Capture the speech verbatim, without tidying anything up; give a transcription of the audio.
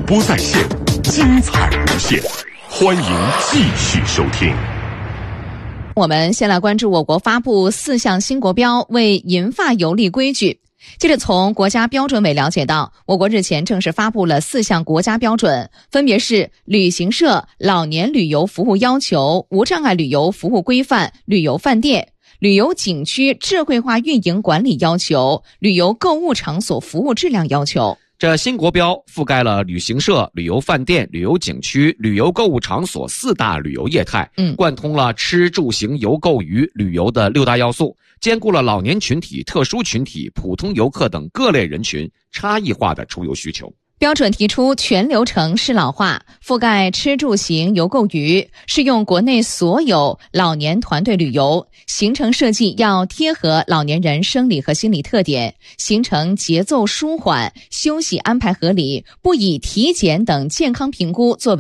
播在线，精彩无限，欢迎继续收听。 我们先来关注我国发布四项新国标，为银发游立规矩。接着从国家标准委了解到，我国日前正式发布了四项国家标准，分别是旅行社老年旅游服务要求、无障碍旅游服务规范、旅游饭店、旅游景区智慧化运营管理要求、旅游购物场所服务质量要求。 这新国标覆盖了旅行社、旅游饭店、旅游景区、旅游购物场所四大旅游业态， 嗯， 贯通了吃住行游购娱旅游的六大要素，兼顾了老年群体、特殊群体、普通游客等各类人群差异化的出游需求。 标准提出全流程适老化，覆盖吃住行游购娱，适用国内所有老年团队旅游，行程设计要贴合老年人生理和心理特点，行程节奏舒缓，休息安排合理，不以体检等健康评估作为